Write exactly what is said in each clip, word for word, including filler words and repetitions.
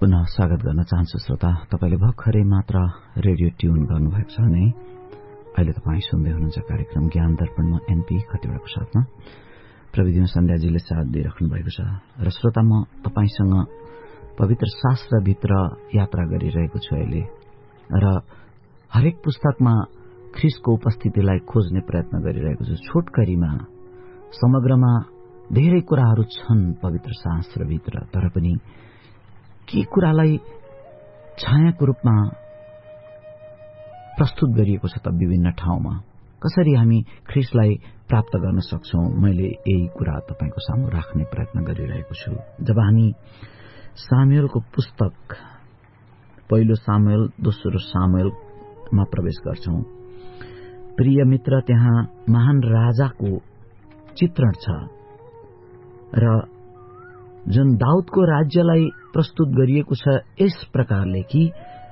पुनः स्वागत गर्न चाहन्छु श्रोता। तपाईले भर्खरै मात्र रेडियो ट्युन गर्नुभएको छ भने अहिले तपाई सुन्दै हुनुहुन्छ कार्यक्रम ज्ञान दर्पणमा एनपी खतिवड़ाको साथमा प्रविधिमा सन्ध्याजीले साथ दिइराख्नु भएको छ। र श्रोता, म तपाईसँग पवित्र शास्त्रभित्र यात्रा गरिरहेको छु अहिले, र हरेक पुस्तकमा ख्रीष्टको उपस्थितिलाई खोज्ने प्रयत्न गरिरहेको छु। छोटकरीमा समग्रमा धेरै कुराहरू छन् पवित्र शास्त्रभित्र, तर पनि के कुरालाई छायाको रूपमा प्रस्तुत गरिएको छ त विभिन्न ठाउँमा, कसरी हामी ख्रीष्टलाई प्राप्त गर्न सक्छौं, मैले यही कुरा तपाईको सामु राख्ने प्रयत्न गरिरहेको छु। जब हामी सामुएलको पुस्तक पहिलो सामुएल दोस्रो सामुएलमा प्रवेश गर्छौं, प्रिय मित्र, त्यहाँ महान राजाको चित्रण छ र जुन दाउदको राज्यलाई प्रस्तुत गरिएको छ यस प्रकारले कि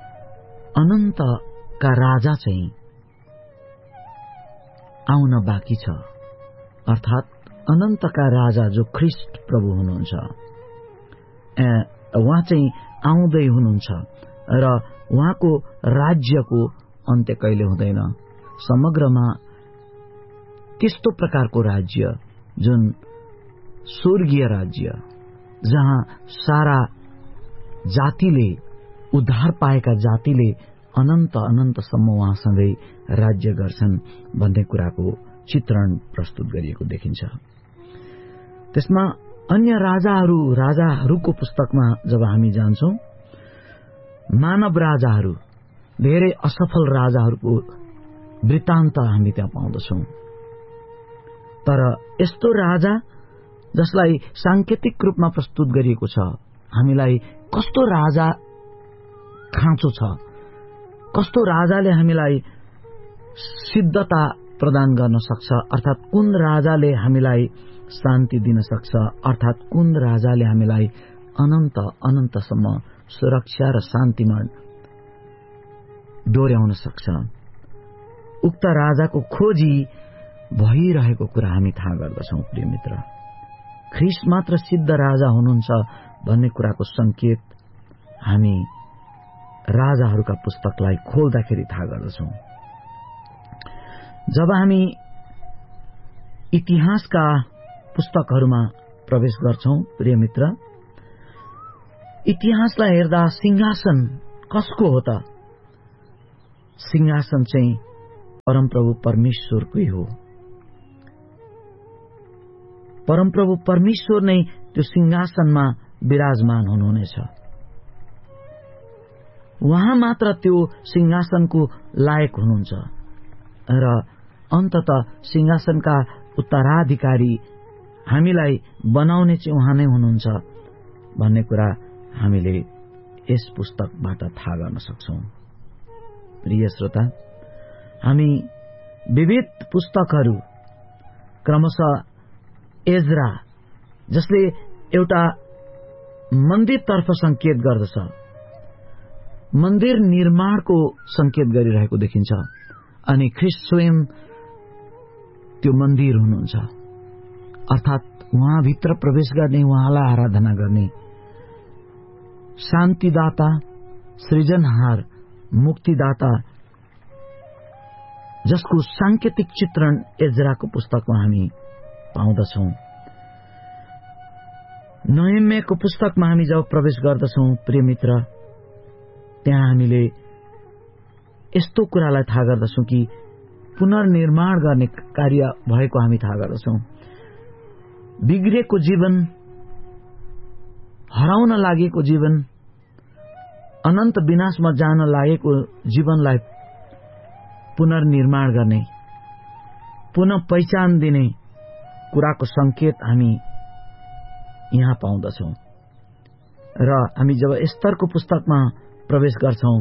अनन्तका राजा चाहिँ आउन बाँकी छ, अर्थात अनन्तका राजा जो ख्रीष्ट प्रभु हुनुहुन्छ उहाँ चाहिँ आउँदै हुनुहुन्छ र उहाँको राज्यको अन्त्य कहिले हुँदैन। समग्रमा त्यस्तो प्रकारको राज्य जुन स्वर्गीय राज्य, जहाँ सारा जातिले, उद्धार पाएका जातिले अनन्त अनन्तसम्म उहाँसँगै राज्य गर्छन् भन्ने कुराको चित्रण प्रस्तुत गरिएको देखिन्छ। त्यसमा अन्य राजाहरू राजाहरूको पुस्तकमा जब हामी जान्छौं, मानव राजाहरू, धेरै असफल राजाहरूको वृत्तान्त हामी त्यहाँ पाउँदछौं। तर यस्तो राजा जसलाई सांकेतिक रूपमा प्रस्तुत गरिएको छ, हामीलाई कस्तो राजा खाँचो छ, कस्तो राजाले हामीलाई सिद्धता प्रदान गर्न सक्छ, अर्थात कुन राजाले हामीलाई शान्ति दिन सक्छ, अर्थात कुन राजाले हामीलाई अनन्त अनन्तसम्म सुरक्षा र शान्तिमा डोर्याउन सक्छ। उक्त राजाको खोजी भइरहेको कुरा हामी थाहा गर्दछौं। प्रिय मित्र, ख्रीष्ट मात्र सिद्ध राजा हुनुहुन्छ भन्ने कुराको संकेत हामी राजाहरूका पुस्तकलाई खोल्दाखेरि थाहा गर्दछौं। जब हामी इतिहासका पुस्तकहरूमा प्रवेश गर्छौं, प्रिय मित्र, इतिहासलाई हेर्दा सिंहासन कसको हो त? सिंहासन चाहिँ परमप्रभु परमेश्वरकै हो। परमप्रभु परमेश्वर नै त्यो सिंहासनमा विराजमान हुनुहुनेछ। उहाँ मात्र त्यो सिंहासनको लायक हुनुहुन्छ र अन्तत सिंहासनका उत्तराधिकारी हामीलाई बनाउने चाहिँ उहाँ नै हुनुहुन्छ भन्ने कुरा हामीले यस पुस्तकबाट थाहा गर्न सक्छौं। प्रिय श्रोता, हामी विविध पुस्तकहरू क्रमशः एजरा, जसले एउटा मन्दिरतर्फ संकेत गर्दछ, मन्दिर निर्माणको संकेत गरिरहेको देखिन्छ, अनि ख्रीष्ट स्वयं त्यो मन्दिर हुनुहुन्छ, अर्थात उहाँभित्र प्रवेश गर्ने, उहाँलाई आराधना गर्ने, शान्तिदाता, सृजनहार, मुक्तिदाता, जसको सांकेतिक चित्रण एजराको पुस्तकमा हामी पाउँदछौं। नहम्याको पुस्तकमा हामी जब प्रवेश गर्दछौं, प्रिय मित्र, त्यहाँ हामीले यस्तो कुरालाई थाहा गर्दछौं कि पुनर्निर्माण गर्ने कार्य भएको हामी थाहा गर्दछौं। बिग्रेको जीवन, हराउन लागेको जीवन, अनन्त विनाशमा जान लागेको जीवनलाई पुनर्निर्माण गर्ने, पुनः पहिचान दिने कुराको संकेत हामी यहाँ पाउँदछौं। र हामी जब एस्तरको पुस्तकमा प्रवेश गर्छौं,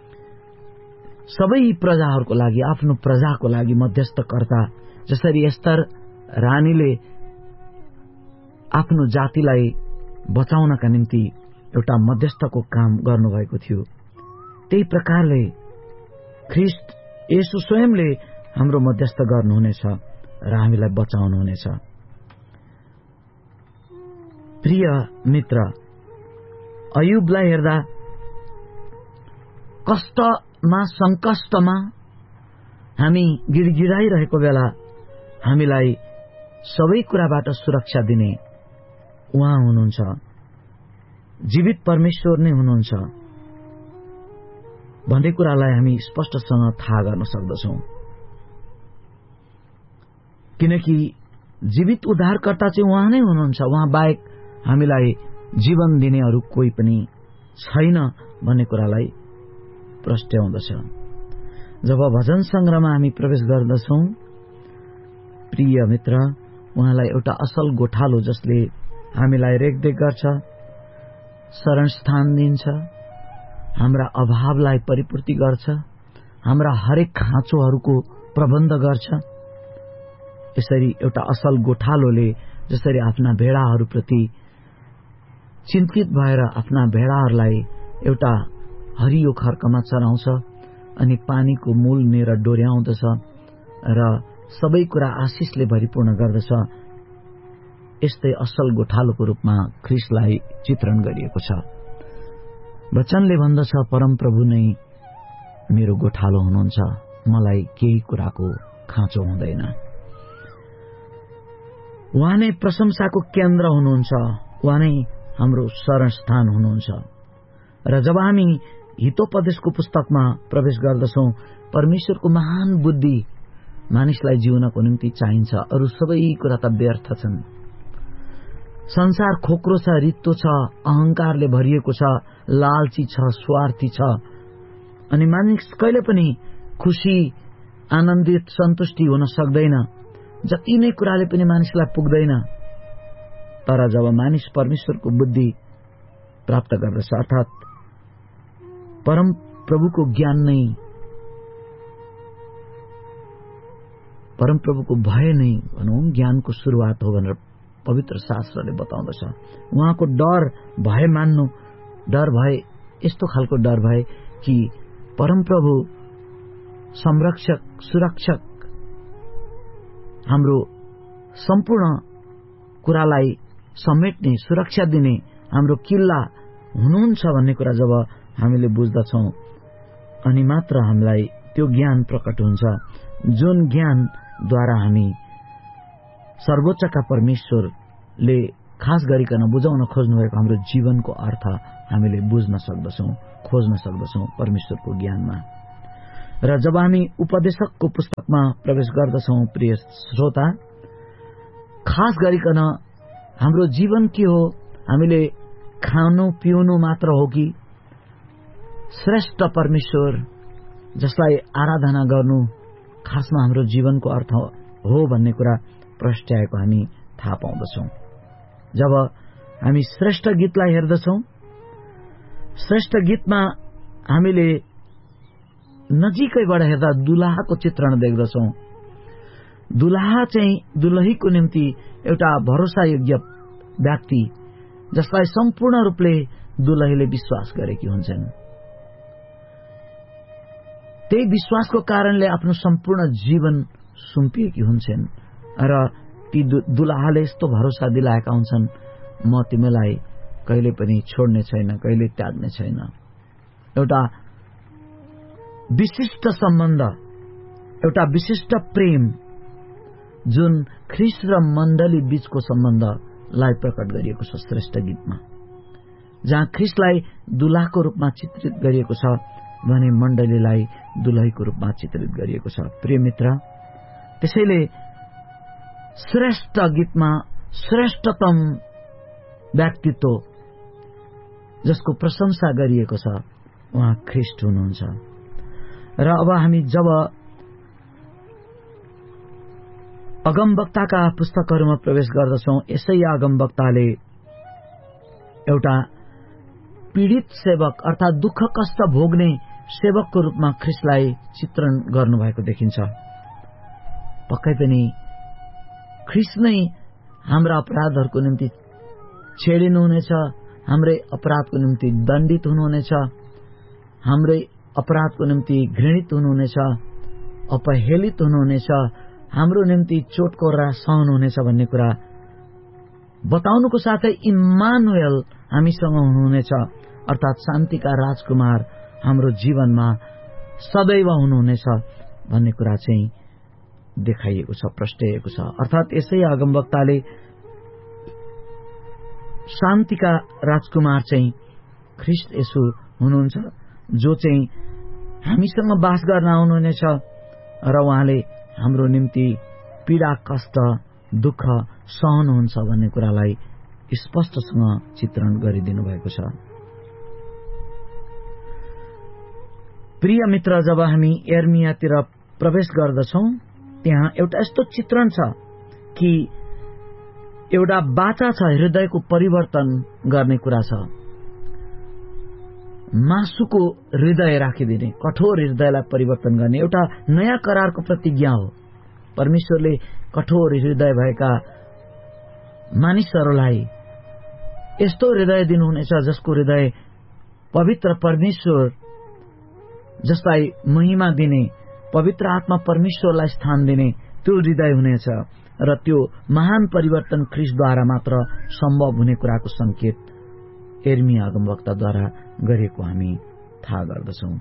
सबै प्रजाहरूको लागि, आफ्नो प्रजाको लागि मध्यस्थकर्ता, जसरी एस्तर रानीले आफ्नो जातिलाई बचाउनका निम्ति एउटा मध्यस्थको काम गर्नुभएको थियो, त्यही प्रकारले ख्रीष्ट येशू स्वयंले हाम्रो मध्यस्थ गर्नुहुनेछ र हामीलाई बचाउनुहुनेछ। प्रिय मित्र, अयुबलाई हेर्दा कष्टमा संकष्टमा हामी गिडगिडाइरहेको बेला हामीलाई सबै कुराबाट सुरक्षा दिने उहाँ हुनुहुन्छ। जीवित परमेश्वर नै हुनुहुन्छ भन्ने कुरालाई हामी स्पष्टसँग थाहा गर्न सक्दछौं। किनकि जीवित उद्धारकर्ता चाहिँ उहाँ नै हुनुहुन्छ। उहाँ बाहेक हामीलाई जीवन दिने अरू कोही पनि छैन भन्ने कुरालाई प्रस्ट्याउँदछ। जब भजन संग्रहमा हामी प्रवेश गर्दछौं, प्रिय मित्र, उहाँलाई एउटा असल गोठालो जसले हामीलाई रेखदेख गर्छ, शरण स्थान दिन्छ, हाम्रा अभावलाई परिपूर्ति गर्छ, हाम्रा हरेक खाँचोहरूको प्रबन्ध गर्छ। यसरी एउटा असल गोठालोले जसरी आफ्ना भेडाहरूप्रति चिन्तित भएर आफ्ना भेडाहरूलाई एउटा हरियो खर्कमा चराउँछ अनि पानीको मूलनेर डोर्याउँदछ र सबै कुरा आशिषले भरिपूर्ण गर्दछ, यस्तै असल गोठालोको रूपमा ख्रीष्टलाई चित्रण गरिएको छ। वचनले भन्दछ, परमप्रभु नै मेरो गोठालो हुनुहुन्छ, मलाई केही कुराको खाँचो हुँदैन। उहाँ नै प्रशंसाको केन्द्र हुनुहुन्छ, उहाँ नै हाम्रो शरणस्थान हुनुहुन्छ। र जब हामी हितोपदेशको पुस्तकमा प्रवेश गर्दछौं, परमेश्वरको महान बुद्धि मानिसलाई जिउनको निम्ति चाहिन्छ, अरू सबै कुरा त व्यर्थ छन्। संसार खोक्रो छ, रित्तो छ, अहंकारले भरिएको छ, लालची छ, स्वार्थी छ, अनि मानिस कहिले पनि खुशी, आनन्दित, सन्तुष्टि हुन सक्दैन। जति नै कुराले पनि मानिसलाई पुग्दैन। तर जब मानिस परमेश्वरको बुद्धि प्राप्त गर्दछ, अर्थात परम प्रभुको ज्ञान नै, परमप्रभुको भय नै भनौं ज्ञानको सुरुवात हो भनेर पवित्र शास्त्रले बताउँदछ। उहाँको डर भय मान्नु, डर भय यस्तो खालको डर भए कि परमप्रभु संरक्षक, सुरक्षक, हाम्रो सम्पूर्ण कुरालाई समेट्ने, सुरक्षा दिने हाम्रो किल्ला हुनुहुन्छ भन्ने कुरा जब हामीले बुझ्दछौं, अनि मात्र हामीलाई त्यो ज्ञान प्रकट हुन्छ, जुन ज्ञानद्वारा हामी सर्वोच्चका परमेश्वरले खास गरिकन बुझाउन खोज्नुभएको हाम्रो जीवनको अर्थ हामीले बुझ्न सक्दछौं, खोज्न सक्दछौं परमेश्वरको ज्ञानमा। र जब हामी उपदेशकको पुस्तकमा प्रवेश गर्दछौं, प्रिय श्रोता, खास गरिकन हाम्रो जीवन के हो, हामीले खानु पिउनु मात्र हो कि श्रेष्ठ परमेश्वर जसलाई आराधना गर्नु खासमा हाम्रो जीवनको अर्थ हो भन्ने कुरा प्रस्ट्याएको हामी थाहा पाउँदछौं। जब हामी श्रेष्ठ गीतलाई हेर्दछौं, श्रेष्ठ गीतमा हामीले नजिकैबाट हेर्दा दुलाहाको चित्रण देख्दछौं। दुलाहा चाहिँ दुलहीको निम्ति एउटा भरोसायोग्य व्यक्ति जसलाई सम्पूर्ण रूपले दुलहीले विश्वास गरेकी हुन्छन्। त्यही विश्वासको कारणले आफ्नो सम्पूर्ण जीवन सुम्पिएकी हुन्छन् र ती दुलाहाले यस्तो भरोसा दिलाएका हुन्छन्, म तिमीलाई कहिले पनि छोड्ने छैन, कहिले त्याग्ने छैन। एउटा विशिष्ट सम्बन्ध, एउटा विशिष्ट प्रेम जुन ख्रीष्ट र मण्डली बीचको सम्बन्धलाई प्रकट गरिएको छ श्रेष्ठ गीतमा, जहाँ ख्रीष्टलाई दुलाहको रूपमा चित्रित गरिएको छ भने मण्डलीलाई दुलहीको रूपमा चित्रित गरिएको छ। प्रिय मित्र, त्यसैले श्रेष्ठ गीतमा श्रेष्ठतम व्यक्तित्व जसको प्रशंसा गरिएको छ उहाँ ख्रीष्ट हुनुहुन्छ। र अब हामी जब अगमवक्ताका पुस्तकहरूमा प्रवेश गर्दछौं, यसैया अगमवक्ताले एउटा पीडित सेवक अर्थात दुःख कष्ट भोग्ने सेवकको रूपमा ख्रीष्टलाई चित्रण गर्नुभएको देखिन्छ। पक्कै पनि ख्रीष्ट नै हाम्रा अपराधहरूको निम्ति छेडिनुहुनेछ, हाम्रै अपराधको निम्ति दण्डित हुनुहुनेछ, हाम्रै अपराधको निम्ति घृणित हुनुहुनेछ, अपहेलित हुनुहुनेछ, हाम्रो निम्ति चोटको रा सहनुहुनेछ भन्ने कुरा बताउनुको साथै इम्मानुएल हामीसँग हुनुहुनेछ, अर्थात शान्तिका राजकुमार हाम्रो जीवनमा सदैव हुनुहुनेछ भन्ने कुरा चाहिँ देखाइएको छ, प्रष्टाइएको छ। अर्थात यसै अगमवक्ताले शान्तिका राजकुमार चाहिँ ख्रीष्ट येशू हुनुहुन्छ, जो चाहिँ हामीसँग बास गर्न आउनुहुनेछ र उहाँले हाम्रो निम्ति पीडा, कष्ट, दुःख सहनुहुन्छ भन्ने कुरालाई स्पष्टसँग चित्रण गरिदिनु भएको छ। प्रिय मित्र, जब हामी यर्मियातिर प्रवेश गर्दछौं त्यहाँ एउटा यस्तो चित्रण छ कि एउटा बाचा छ हृदयको परिवर्तन गर्ने कुरा छ। मासुको हृदय राखिदिने, कठोर हृदयलाई परिवर्तन गर्ने एउटा नयाँ करारको प्रतिज्ञा हो। परमेश्वरले कठोर हृदय भएका मानिसहरूलाई यस्तो हृदय दिनुहुनेछ जसको हृदय पवित्र परमेश्वर जसलाई महिमा दिने, पवित्र आत्मा परमेश्वरलाई स्थान दिने त्यो हृदय हुनेछ र त्यो महान परिवर्तन ख्रीष्टद्वारा मात्र सम्भव हुने कुराको संकेत यर्मिया अगमवक्ताद्वारा गरेको हामी थाहा गर्दछौं।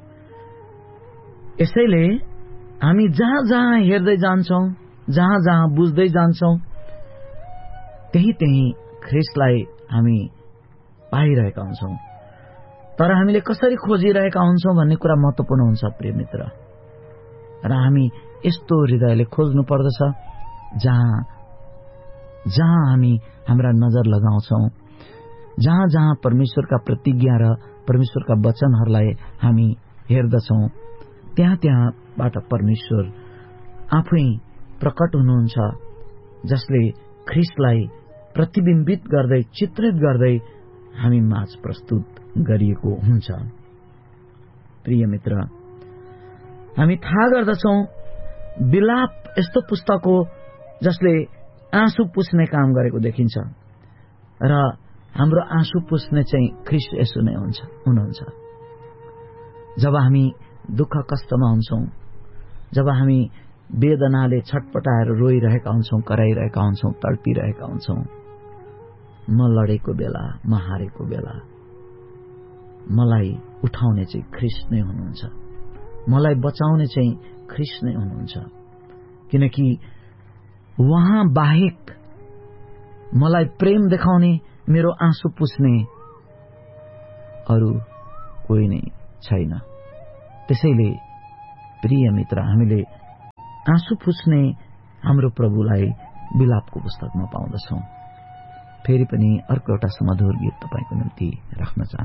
यसैले हामी जहाँ जहाँ हेर्दै जान्छौं, जहाँ जहाँ बुझ्दै जान्छौं, त्यही त्यही ख्रीष्टलाई हामी पाइरहेका हुन्छौं। तर हामीले कसरी खोजिरहेका हुन्छौं भन्ने कुरा महत्वपूर्ण हुन्छ प्रिय मित्र। र हामी यस्तो हृदयले खोज्नु पर्दछ जहाँ जहाँ हामी हाम्रा नजर लगाउँछौं, जहाँ जहाँ परमेश्वरका प्रतिज्ञा र परमेश्वरका वचनहरूलाई हामी हेर्दछौं, त्यहाँ त्यहाँबाट परमेश्वर आफै प्रकट हुनुहुन्छ, जसले ख्रीष्टलाई प्रतिबिम्बित गर्दै, चित्रित गर्दै हामी माझ प्रस्तुत गरिएको हुन्छ। प्रिय मित्र, हामी थाहा गर्दछौं विलाप यस्तो पुस्तक हो जसले आँसु पुस्ने काम गरेको देखिन्छ र हाम्रो आँसु पुस्ने चाहिँ ख्रीष्ट येशू नै हुन्छ हुनुहुन्छ। जब हामी दुःख कष्टमा हुन्छौं, जब हामी वेदनाले छटपटाएर रोइरहेका हुन्छौं, कराइरहेका हुन्छौं, तडपिरहेका हुन्छौं, म लडेको बेला, म हारेको बेला मलाई उठाउने चाहिँ ख्रीष्ट नै हुनुहुन्छ, मलाई बचाउने चाहिँ ख्रीष्ट नै हुनुहुन्छ। किनकि उहाँ बाहेक मलाई प्रेम देखाउने, मेरो आँसु पुस्ने अरू कोही नै छैन। त्यसैले प्रिय मित्र, हामीले आँसु पुस्ने हाम्रो प्रभुलाई विलापको पुस्तकमा पाउँदछौं। फेरि पनि अर्को एउटा सुमधुर गीत तपाईको निम्ति राख्न चाहन्छु।